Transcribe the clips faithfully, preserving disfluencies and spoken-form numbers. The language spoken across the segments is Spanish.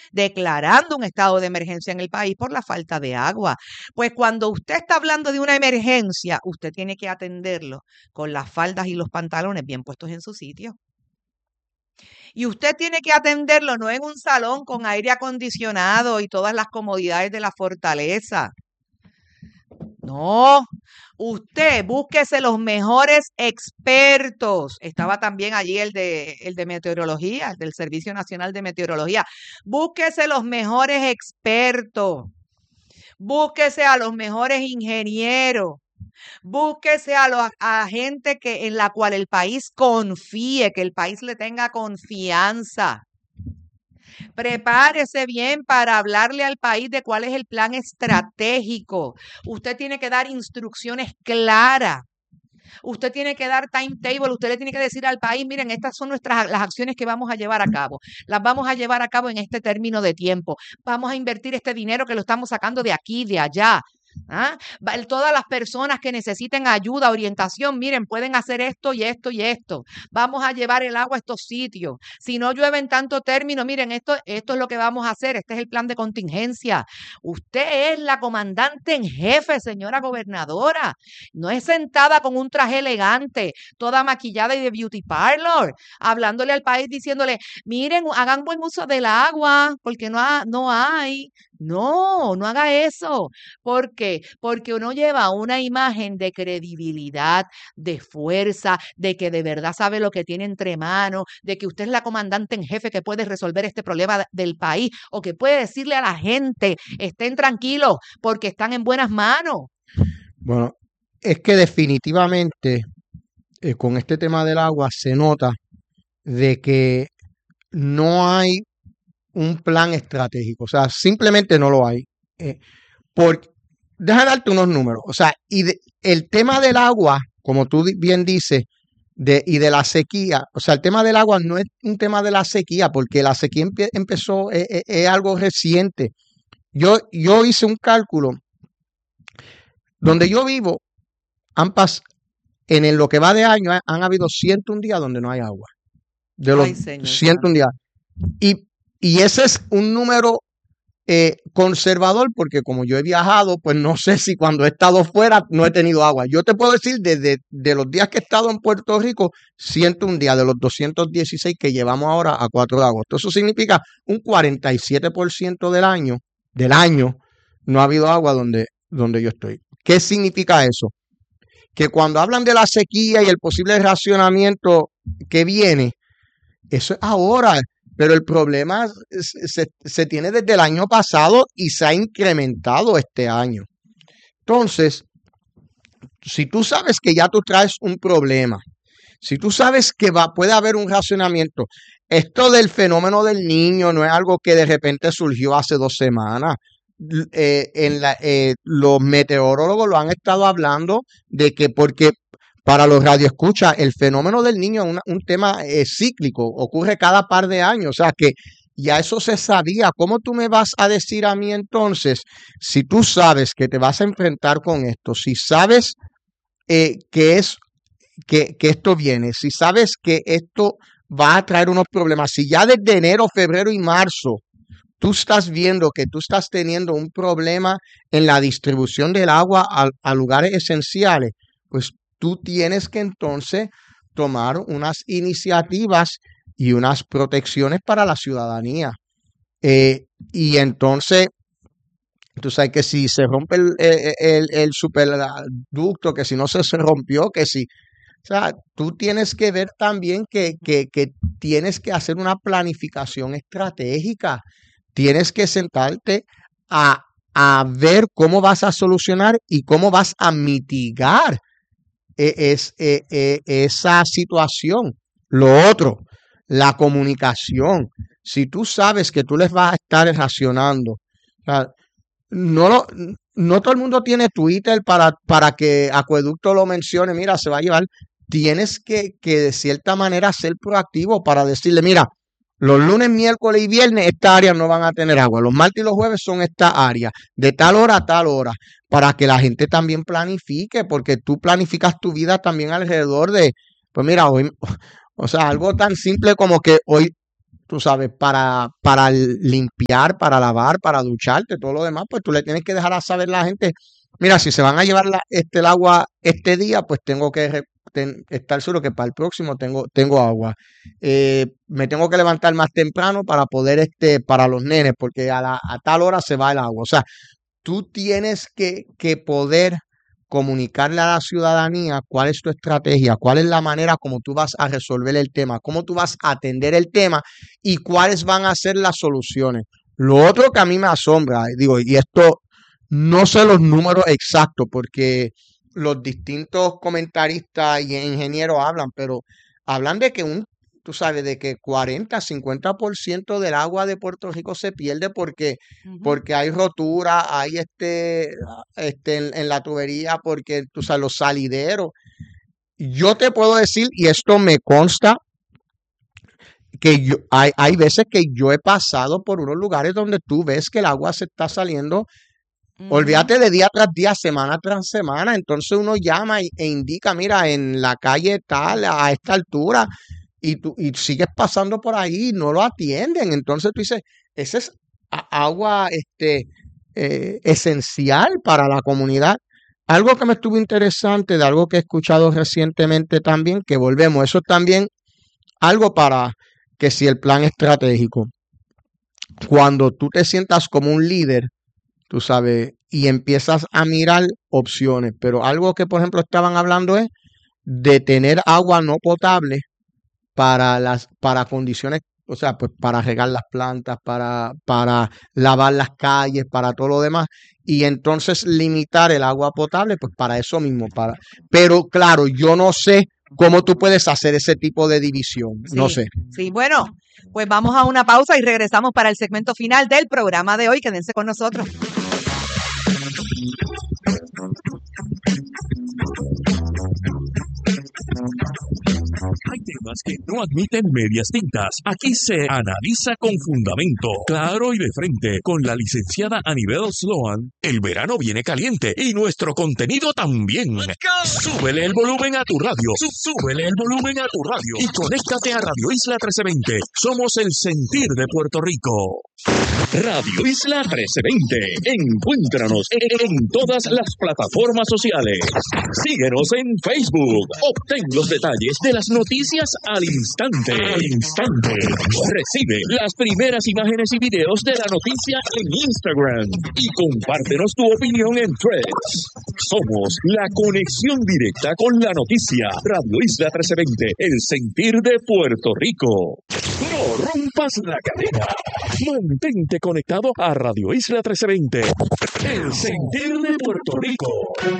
declarando un estado de emergencia en el país por la falta de agua. Pues cuando usted está hablando de una emergencia, usted tiene que atenderlo con las faldas y los pantalones bien puestos en su sitio. Y usted tiene que atenderlo no en un salón con aire acondicionado y todas las comodidades de la fortaleza. No, usted búsquese los mejores expertos. Estaba también allí el de, el de meteorología, el del Servicio Nacional de Meteorología. Búsquese los mejores expertos. Búsquese a los mejores ingenieros. Búsquese a, los, a gente que, en la cual el país confíe, que el país le tenga confianza. Prepárese bien para hablarle al país de cuál es el plan estratégico. Usted tiene que dar instrucciones claras. Usted tiene que dar timetable, usted le tiene que decir al país, miren, estas son nuestras las acciones que vamos a llevar a cabo. Las vamos a llevar a cabo en este término de tiempo. Vamos a invertir este dinero que lo estamos sacando de aquí, de allá. ¿Ah? Todas las personas que necesiten ayuda, orientación, miren, pueden hacer esto y esto y esto. Vamos a llevar el agua a estos sitios. Si no llueve en tanto término, miren, esto, esto es lo que vamos a hacer. Este es el plan de contingencia. Usted es la comandante en jefe, señora gobernadora. No es sentada con un traje elegante, toda maquillada y de beauty parlor, hablándole al país diciéndole, miren, hagan buen uso del agua, porque no, ha, no hay. No, no haga eso. ¿Por qué? Porque uno lleva una imagen de credibilidad, de fuerza, de que de verdad sabe lo que tiene entre manos, de que usted es la comandante en jefe que puede resolver este problema del país o que puede decirle a la gente, estén tranquilos porque están en buenas manos. Bueno, es que definitivamente eh, con este tema del agua se nota de que no hay un plan estratégico, o sea, simplemente no lo hay. Eh, por, deja darte unos números, o sea, y de, el tema del agua, como tú bien dices, de, y de la sequía, o sea, el tema del agua no es un tema de la sequía, porque la sequía empe, empezó, es eh, eh, algo reciente. Yo, yo hice un cálculo, donde yo vivo, han pas, en el, lo que va de año, han, han habido ciento un días donde no hay agua, de los Ay, señor, ciento un días, y Y ese es un número eh, conservador porque como yo he viajado, pues no sé si cuando he estado fuera no he tenido agua. Yo te puedo decir desde de los días que he estado en Puerto Rico, ciento un días de los doscientos dieciséis que llevamos ahora a cuatro de agosto. Eso significa un cuarenta y siete por ciento del año, del año no ha habido agua donde, donde yo estoy. ¿Qué significa eso? Que cuando hablan de la sequía y el posible racionamiento que viene, eso es ahora. Pero el problema se, se tiene desde el año pasado y se ha incrementado este año. Entonces, si tú sabes que ya tú traes un problema, si tú sabes que va, puede haber un racionamiento, esto del fenómeno del niño no es algo que de repente surgió hace dos semanas. Eh, en la, eh, los meteorólogos lo han estado hablando de que porque para los radioescuchas, el fenómeno del niño es una, un tema eh, cíclico, ocurre cada par de años, o sea que ya eso se sabía. ¿Cómo tú me vas a decir a mí entonces, si tú sabes que te vas a enfrentar con esto, si sabes eh, que, es, que, que esto viene, si sabes que esto va a traer unos problemas, si ya desde enero, febrero y marzo tú estás viendo que tú estás teniendo un problema en la distribución del agua a, a lugares esenciales, pues tú tienes que entonces tomar unas iniciativas y unas protecciones para la ciudadanía. Eh, y entonces, tú sabes que si se rompe el, el, el, el superducto, que si no se, se rompió, que si... O sea, tú tienes que ver también que, que, que tienes que hacer una planificación estratégica. Tienes que sentarte a, a ver cómo vas a solucionar y cómo vas a mitigar Es, es, es, esa situación. Lo otro, la comunicación. Si tú sabes que tú les vas a estar racionando, o sea, no, lo, no todo el mundo tiene Twitter para, para que Acueducto lo mencione, mira, se va a llevar. Tienes que, que de cierta manera ser proactivo para decirle, mira, los lunes, miércoles y viernes esta área no van a tener agua. Los martes y los jueves son esta área, de tal hora a tal hora, para que la gente también planifique, porque tú planificas tu vida también alrededor de, pues mira, hoy, o sea, algo tan simple como que hoy tú sabes, para, para limpiar, para lavar, para ducharte, todo lo demás, pues tú le tienes que dejar a saber a la gente, mira, si se van a llevar la, este, el agua este día, pues tengo que re, ten, estar seguro que para el próximo tengo, tengo agua. Eh, me tengo que levantar más temprano para poder, este, para los nenes, porque a, la, a tal hora se va el agua. O sea, tú tienes que, que poder comunicarle a la ciudadanía cuál es tu estrategia, cuál es la manera como tú vas a resolver el tema, cómo tú vas a atender el tema y cuáles van a ser las soluciones. Lo otro que a mí me asombra, digo, y esto no sé los números exactos porque los distintos comentaristas y ingenieros hablan, pero hablan de que un, tú sabes, de que cuarenta, cincuenta por ciento del agua de Puerto Rico se pierde porque, uh-huh. porque hay rotura, hay este, este en, en la tubería, porque tú sabes, los salideros. Yo te puedo decir, y esto me consta, que yo, hay, hay veces que yo he pasado por unos lugares donde tú ves que el agua se está saliendo. Uh-huh. Olvídate de día tras día, semana tras semana. Entonces uno llama y, e indica, mira, en la calle tal, a esta altura, y tú y sigues pasando por ahí y no lo atienden. Entonces tú dices, esa es agua este, eh, esencial para la comunidad. Algo que me estuvo interesante, de algo que he escuchado recientemente también, que volvemos, eso es también algo para que si el plan estratégico, cuando tú te sientas como un líder, tú sabes, y empiezas a mirar opciones, pero algo que, por ejemplo, estaban hablando es de tener agua no potable para las para condiciones, o sea, pues para regar las plantas, para, para lavar las calles, para todo lo demás, y entonces limitar el agua potable, pues para eso mismo, para, pero claro, yo no sé cómo tú puedes hacer ese tipo de división, sí, no sé. Sí, bueno, pues vamos a una pausa y regresamos para el segmento final del programa de hoy. Quédense con nosotros. Hay temas que no admiten medias tintas. Aquí se analiza con fundamento, claro y de frente. Con la licenciada Anibel Sloan, el verano viene caliente y nuestro contenido también. Súbele el volumen a tu radio. Súbele el volumen a tu radio. Y conéctate a Radio Isla trece veinte. Somos el sentir de Puerto Rico. Radio Isla trece veinte. Encuéntranos en todas las plataformas sociales. Síguenos en Facebook. Obtén los detalles de las noticias al instante. Al instante. Recibe las primeras imágenes y videos de la noticia en Instagram. Y compártenos tu opinión en Threads. Somos la conexión directa con la noticia. Radio Isla trece veinte. El sentir de Puerto Rico. No rompas la cadena. Mantente conectado a Radio Isla trece veinte. El sentir de Puerto Rico.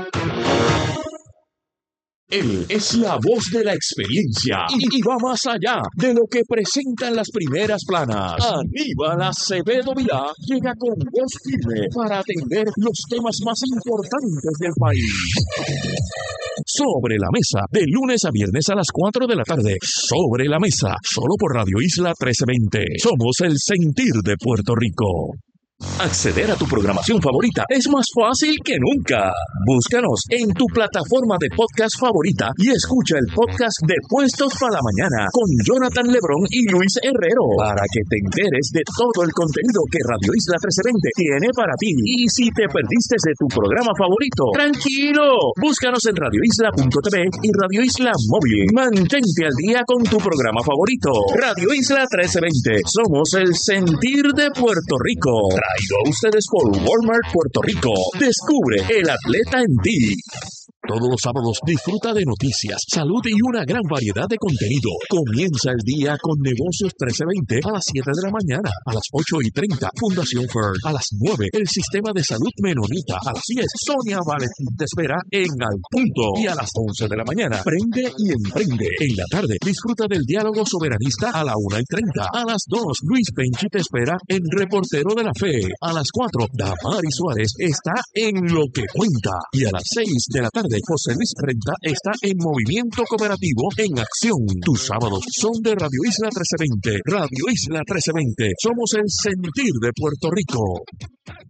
Él es la voz de la experiencia y, y va más allá de lo que presentan las primeras planas. Aníbal Acevedo Vilá llega con voz firme para atender los temas más importantes del país. Sobre la mesa, de lunes a viernes a las cuatro de la tarde. Sobre la mesa, solo por Radio Isla trece veinte. Somos el sentir de Puerto Rico. Acceder a tu programación favorita es más fácil que nunca. Búscanos en tu plataforma de podcast favorita y escucha el podcast de Puestos para la Mañana con Jonathan Lebrón y Luis Herrero para que te enteres de todo el contenido que Radio Isla trece veinte tiene para ti. Y si te perdiste de tu programa favorito, tranquilo, búscanos en radio isla punto t v y Radio Isla Móvil. Mantente al día con tu programa favorito. Radio Isla trece veinte. Somos el sentir de Puerto Rico. Traído a ustedes por Walmart Puerto Rico. Descubre el atleta en ti. Todos los sábados disfruta de noticias, salud y una gran variedad de contenido. Comienza el día con Negocios trece veinte a las siete de la mañana. A las ocho y treinta, Fundación Fern. A las nueve, el Sistema de Salud Menonita. A las diez, Sonia Valentín te espera en Al Punto. Y a las once de la mañana, Prende y Emprende. En la tarde, disfruta del diálogo soberanista a la una y treinta. A las dos, Luis Penchi te espera en Reportero de la Fe. A las cuatro, Damari Suárez está en Lo que Cuenta. Y a las seis de la tarde, José Luis Renta está en Movimiento Cooperativo en Acción. Tus sábados son de Radio Isla trece veinte. Radio Isla trece veinte. Somos el sentir de Puerto Rico.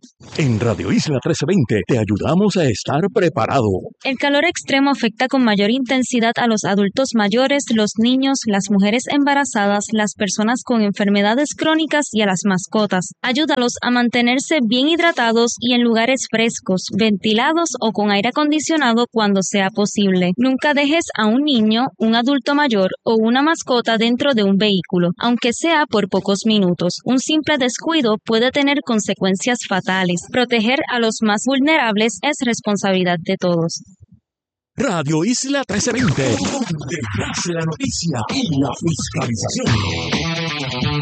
En Radio Isla trece veinte te ayudamos a estar preparado. El calor extremo afecta con mayor intensidad a los adultos mayores, los niños, las mujeres embarazadas, las personas con enfermedades crónicas y a las mascotas. Ayúdalos a mantenerse bien hidratados y en lugares frescos, ventilados o con aire acondicionado cuando sea posible. Nunca dejes a un niño, un adulto mayor o una mascota dentro de un vehículo, aunque sea por pocos minutos. Un simple descuido puede tener consecuencias fatales. Proteger a los más vulnerables es responsabilidad de todos. Radio Isla trece veinte, donde nace la noticia y la fiscalización.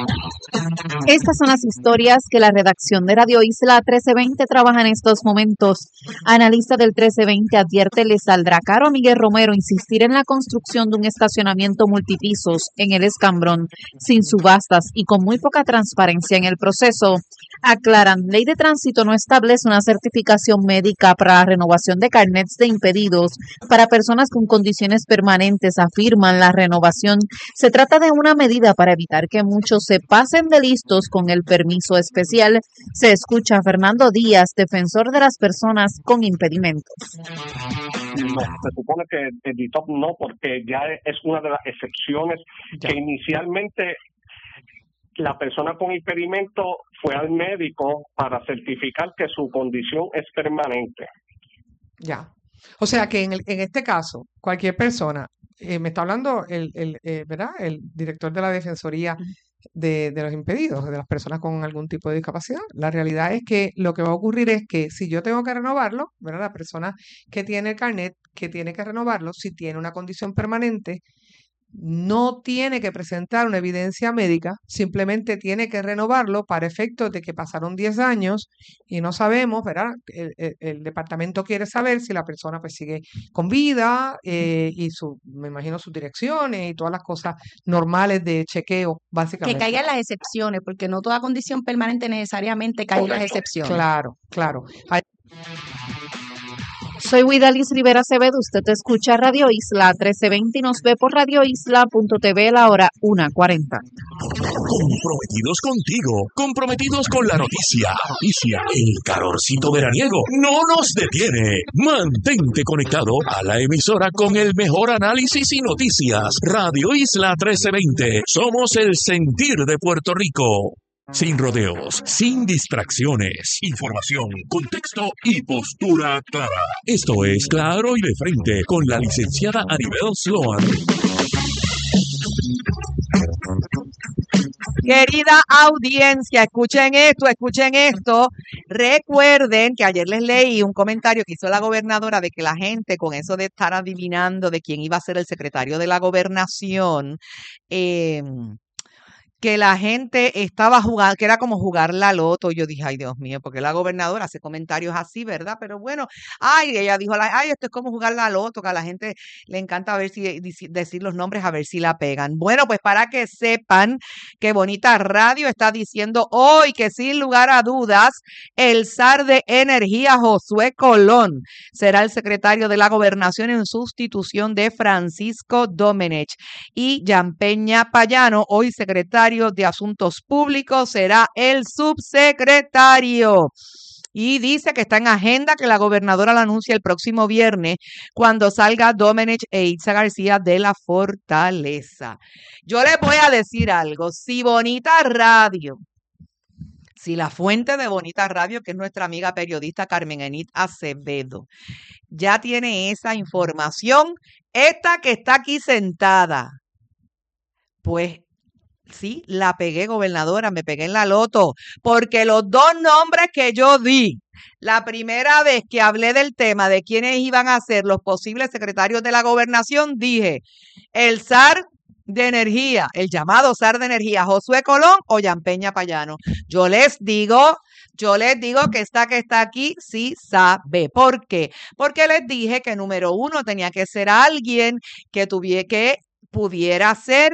Estas son las historias que la redacción de Radio Isla trece veinte trabaja en estos momentos. Analista del trece veinte advierte le saldrá caro a Miguel Romero insistir en la construcción de un estacionamiento multipisos en el Escambrón, sin subastas y con muy poca transparencia en el proceso. Aclaran, Ley de Tránsito no establece una certificación médica para la renovación de carnets de impedidos para personas con condiciones permanentes, afirman la renovación. Se trata de una medida para evitar que muchos se pasen de listos con el permiso especial. Se escucha a Fernando Díaz, defensor de las personas con impedimentos. No, se supone que el D I T O P no, porque ya es una de las excepciones ya. Que inicialmente la persona con impedimento fue al médico para certificar que su condición es permanente. Ya. O sea que en, el, en este caso, cualquier persona, eh, me está hablando el, el eh, ¿verdad? El director de la Defensoría de, de los impedidos, de las personas con algún tipo de discapacidad. La realidad es que lo que va a ocurrir es que si yo tengo que renovarlo, ¿verdad? La persona que tiene el carnet, que tiene que renovarlo, si tiene una condición permanente, no tiene que presentar una evidencia médica, simplemente tiene que renovarlo para efectos de que pasaron diez años y no sabemos, ¿verdad? El, el, el departamento quiere saber si la persona pues sigue con vida eh, y su, me imagino sus direcciones y todas las cosas normales de chequeo, básicamente. Que caigan las excepciones, porque no toda condición permanente necesariamente cae en las excepciones. Claro, claro. Hay... Soy Widalis Rivera Acevedo, usted escucha Radio Isla trece veinte y nos ve por radio isla punto t v a la hora una cuarenta. Comprometidos contigo, comprometidos con la noticia. Noticia, el calorcito veraniego no nos detiene. Mantente conectado a la emisora con el mejor análisis y noticias. Radio Isla trece veinte, somos el sentir de Puerto Rico. Sin rodeos, sin distracciones, información, contexto y postura clara. Esto es Claro y de Frente con la licenciada Anibel Sloan. Querida audiencia, escuchen esto, escuchen esto. Recuerden que ayer les leí un comentario que hizo la gobernadora de que la gente, con eso de estar adivinando de quién iba a ser el secretario de la gobernación, eh, que la gente estaba jugando, que era como jugar la loto. Y yo dije, ay, Dios mío, porque la gobernadora hace comentarios así, ¿verdad? Pero bueno, ay, ella dijo, ay, esto es como jugar la loto, que a la gente le encanta ver si, decir los nombres a ver si la pegan. Bueno, pues para que sepan que Bonita Radio está diciendo hoy que sin lugar a dudas, el zar de energía, Josué Colón, será el secretario de la gobernación en sustitución de Francisco Domenech. Y Jan Peña Payano, hoy secretario de Asuntos Públicos, será el subsecretario. Y dice que está en agenda que la gobernadora la anuncie el próximo viernes cuando salga Domenech e Itza García de la Fortaleza. Yo les voy a decir algo. Si Bonita Radio, si la fuente de Bonita Radio, que es nuestra amiga periodista Carmen Enid Acevedo, ya tiene esa información, esta que está aquí sentada, pues sí, la pegué, gobernadora, me pegué en la loto, porque los dos nombres que yo di, la primera vez que hablé del tema de quiénes iban a ser los posibles secretarios de la gobernación, dije, el zar de energía, el llamado zar de energía, Josué Colón o Jan Peña Payano. Yo les digo, yo les digo que esta que está aquí sí sabe. ¿Por qué? Porque les dije que número uno tenía que ser alguien que tuviera, que pudiera ser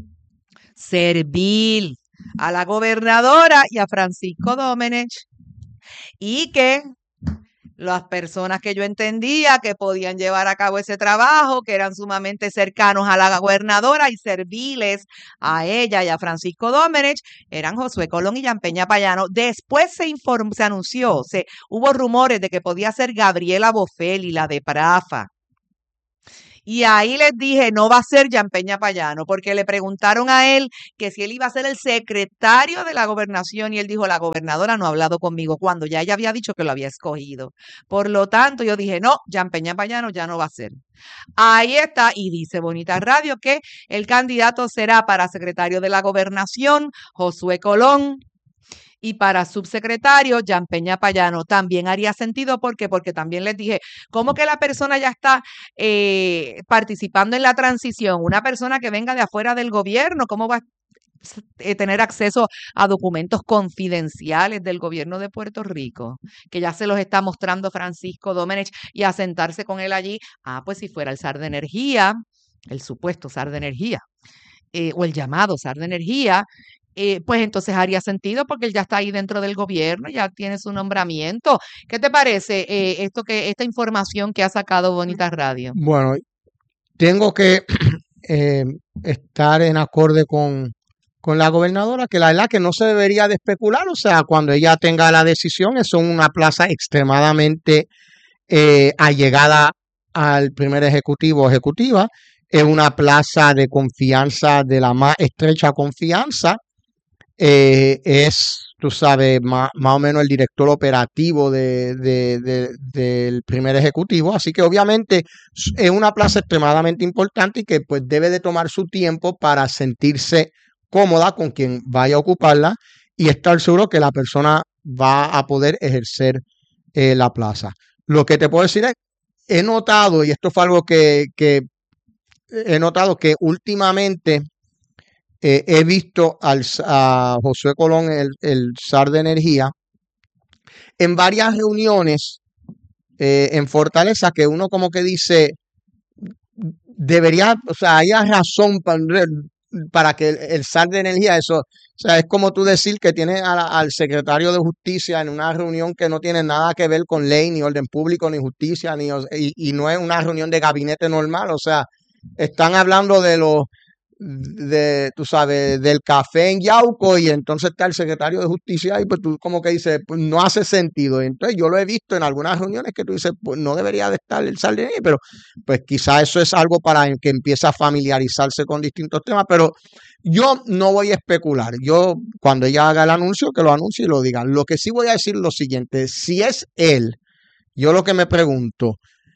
servil a la gobernadora y a Francisco Domenech, y que las personas que yo entendía que podían llevar a cabo ese trabajo, que eran sumamente cercanos a la gobernadora y serviles a ella y a Francisco Domenech, eran Josué Colón y Jean Peña Payano. Después se informó, se anunció, se, hubo rumores de que podía ser Gabriela Bofelli, la de Prafa. Y ahí les dije, no va a ser Jean Peña Payano, porque le preguntaron a él que si él iba a ser el secretario de la gobernación, y él dijo, la gobernadora no ha hablado conmigo, cuando ya ella había dicho que lo había escogido. Por lo tanto, yo dije, no, Jean Peña Payano ya no va a ser. Ahí está, y dice Bonita Radio que el candidato será para secretario de la gobernación, Josué Colón, y para subsecretario, Jean Peña Payano. También haría sentido, ¿por qué? Porque también les dije, ¿cómo que la persona ya está eh, participando en la transición? Una persona que venga de afuera del gobierno, ¿cómo va a eh, tener acceso a documentos confidenciales del gobierno de Puerto Rico? Que ya se los está mostrando Francisco Domenech y a sentarse con él allí. Ah, pues si fuera el zar de energía, el supuesto zar de energía, eh, o el llamado zar de energía, Eh, pues entonces haría sentido porque él ya está ahí dentro del gobierno, ya tiene su nombramiento. ¿Qué te parece eh, esto que esta información que ha sacado Bonita Radio? Bueno, tengo que eh, estar en acorde con, con la gobernadora, que la verdad que no se debería de especular, o sea, cuando ella tenga la decisión, es una plaza extremadamente eh, allegada al primer ejecutivo o ejecutiva, es una plaza de confianza, de la más estrecha confianza. Eh, es, tú sabes, más, más o menos el director operativo de, de- de- del primer ejecutivo, así que obviamente s- es una plaza extremadamente importante y que pues debe de tomar su tiempo para sentirse cómoda con quien vaya a ocuparla y estar seguro que la persona va a poder ejercer eh, la plaza. Lo que te puedo decir es, he notado, y esto fue algo que, que he notado que últimamente eh, he visto al, s- a Josué Colón, el, el zar de energía, en varias reuniones eh, en Fortaleza que uno como que dice, debería, o sea, haya razón para, para que el, el zar de energía, eso, o sea, es como tú decir que tiene a la- al secretario de justicia en una reunión que no tiene nada que ver con ley, ni orden público, ni justicia, ni, o- y, y no es una reunión de gabinete normal, o sea, están hablando de los de, tú sabes, del café en Yauco y entonces está el secretario de justicia y pues tú como que dices, pues no hace sentido. Entonces yo lo he visto en algunas reuniones que tú dices, pues no debería de estar el Saldini, pero pues quizá eso es algo para que empiece a familiarizarse con distintos temas, pero yo no voy a especular. Yo cuando ella haga el anuncio, que lo anuncie y lo diga. Lo que sí voy a decir es lo siguiente, si es él, yo lo que me pregunto,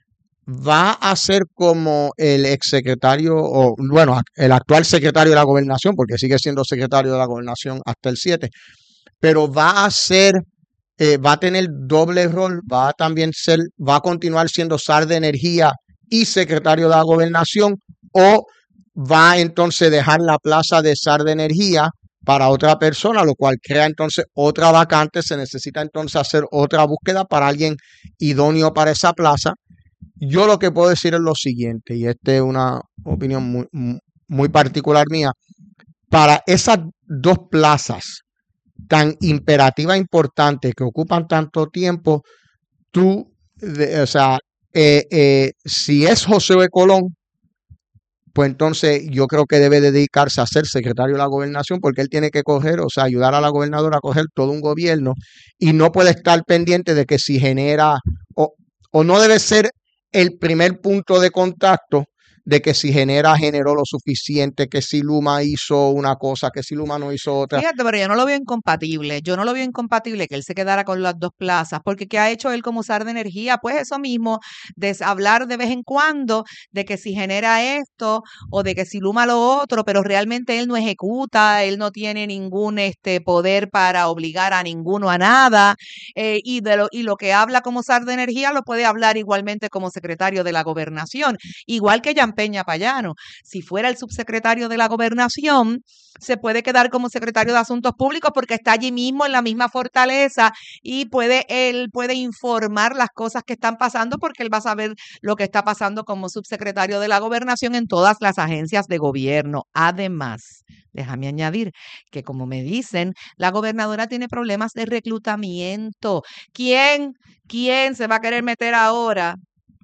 va a ser como el exsecretario, o bueno, el actual secretario de la gobernación, porque sigue siendo secretario de la gobernación hasta el siete, pero va a ser, eh, va a tener doble rol, va a también ser, va a continuar siendo zar de energía y secretario de la gobernación, o va entonces a dejar la plaza de zar de energía para otra persona, lo cual crea entonces otra vacante, se necesita entonces hacer otra búsqueda para alguien idóneo para esa plaza. Yo lo que puedo decir es lo siguiente, y esta es una opinión muy, mu- muy particular mía. Para esas dos plazas tan imperativas e importantes que ocupan tanto tiempo, tú, de- o sea, eh, eh, si es José Colón, pues entonces yo creo que debe dedicarse a ser secretario de la gobernación porque él tiene que coger, o sea, ayudar a la gobernadora a coger todo un gobierno y no puede estar pendiente de que si genera o, o no debe ser el primer punto de contacto de que si genera, generó lo suficiente, que si Luma hizo una cosa, que si Luma no hizo otra. Fíjate, pero yo no lo veo incompatible. Yo no lo veo incompatible que él se quedara con las dos plazas, porque ¿qué ha hecho él como zar de energía? Pues eso mismo, de hablar de vez en cuando de que si genera esto o de que si Luma lo otro, pero realmente él no ejecuta, él no tiene ningún este poder para obligar a ninguno a nada, eh, y de lo, y lo que habla como zar de energía lo puede hablar igualmente como secretario de la gobernación, igual que Jean Jan Peña Payano. Si fuera el subsecretario de la Gobernación, se puede quedar como secretario de Asuntos Públicos porque está allí mismo en la misma fortaleza y puede él puede informar las cosas que están pasando porque él va a saber lo que está pasando como subsecretario de la Gobernación en todas las agencias de gobierno. Además, déjame añadir que, como me dicen, la gobernadora tiene problemas de reclutamiento. ¿Quién, quién se va a querer meter ahora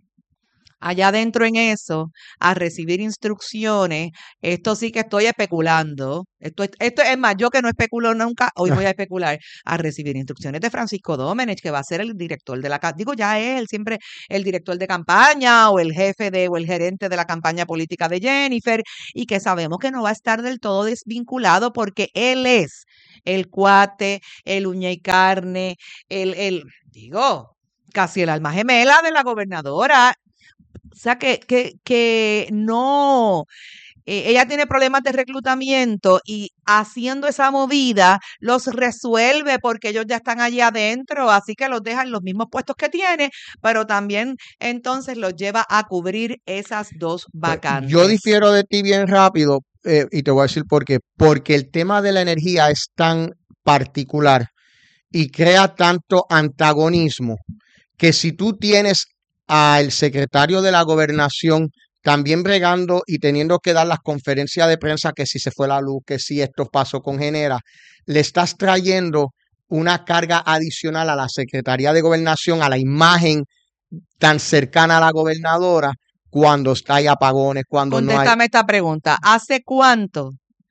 allá adentro en eso a recibir instrucciones? Esto sí que estoy especulando. Esto, es- esto es más, yo que no especulo nunca, hoy voy a especular a recibir instrucciones de Francisco Domenech, que va a ser el director de la, ca- digo, ya es él siempre el director de campaña o el jefe de o el gerente de la campaña política de Jennifer, y que sabemos que no va a estar del todo desvinculado porque él es el cuate, el uña y carne, el, el, digo, casi el alma gemela de la gobernadora. O sea, que, que, que no, eh, ella tiene problemas de reclutamiento y haciendo esa movida los resuelve porque ellos ya están allí adentro, así que los dejan los mismos puestos que tiene, pero también entonces los lleva a cubrir esas dos Pues, vacantes. yo difiero de ti bien rápido eh, y te voy a decir por qué. Porque el tema de la energía es tan particular y crea tanto antagonismo que si tú tienes al secretario de la gobernación también bregando y teniendo que dar las conferencias de prensa que si se fue la luz, que si esto pasó con Genera, le estás trayendo una carga adicional a la Secretaría de Gobernación, a la imagen tan cercana a la gobernadora cuando hay apagones, cuando no hay... Contéstame esta pregunta. ¿Hace cuánto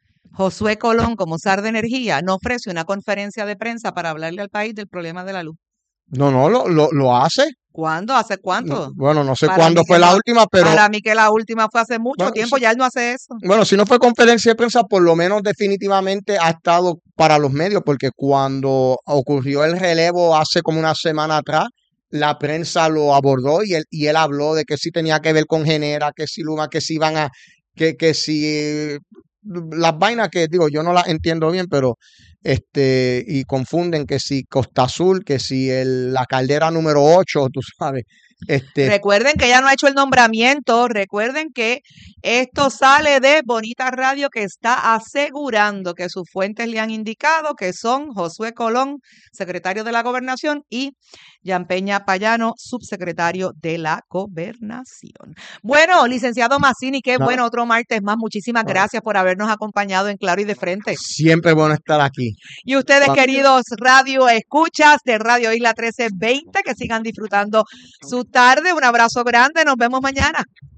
Josué Colón, como zar de energía, no ofrece una conferencia de prensa para hablarle al país del problema de la luz? No, no, lo, lo, lo hace. ¿Cuándo? ¿Hace No, cuánto? bueno, no sé Para cuándo mí fue que la no, última, pero para mí que la última fue hace mucho bueno, tiempo, si, ya él no hace eso. bueno, si no fue conferencia de prensa, por lo menos definitivamente ha estado para los medios, porque cuando ocurrió el relevo hace como una semana atrás, la prensa lo abordó y él, y él habló de que sí tenía que ver con Genera, que si Luma, que si iban a, que, que si las vainas que digo, yo no las entiendo bien, pero este, y confunden que si Costa Azul, que si el, la caldera número ocho, tú sabes, este, Recuerden que ya no ha hecho el nombramiento, recuerden que esto sale de Bonita Radio, que está asegurando que sus fuentes le han indicado que son Josué Colón, secretario de la Gobernación, y Jan Peña Payano, subsecretario de la Gobernación. Bueno, licenciado Mazzini, qué no, bueno, otro martes más. Muchísimas no, gracias por habernos acompañado en Claro y de Frente. siempre es bueno estar aquí. Y ustedes, Cuando- queridos radio escuchas de Radio Isla trece veinte, que sigan disfrutando su tarde. Un abrazo grande. Nos vemos mañana.